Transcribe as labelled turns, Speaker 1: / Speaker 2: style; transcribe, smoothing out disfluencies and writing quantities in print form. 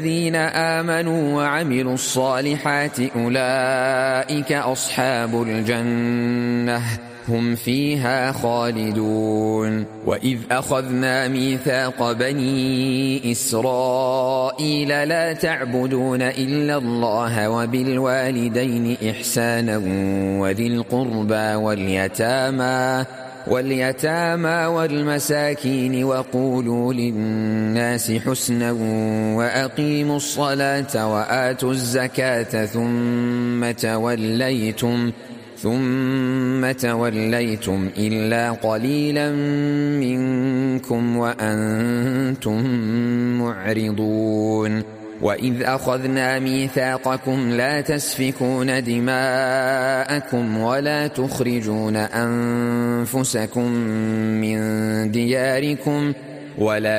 Speaker 1: الذين آمنوا وعملوا الصالحات أولئك أصحاب الجنة هم فيها خالدون. وإذ أخذنا ميثاق بني إسرائيل لا تعبدون إلا الله وبالوالدين إحسانا وذي القربى واليتامى والمساكين وقولوا للناس حسنا وأقيموا الصلاة وآتوا الزكاة ثم توليتم إلا قليلا منكم وأنتم معرضون. وإذ أخذنا ميثاقكم لا تسفكون دماءكم ولا تخرجون أنفسكم من دياركم